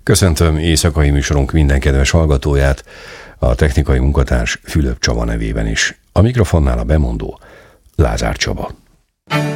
Köszöntöm éjszakai műsorunk minden kedves hallgatóját, a technikai munkatárs Fülöp Csaba nevében is. A mikrofonnál a bemondó Lázár Csaba.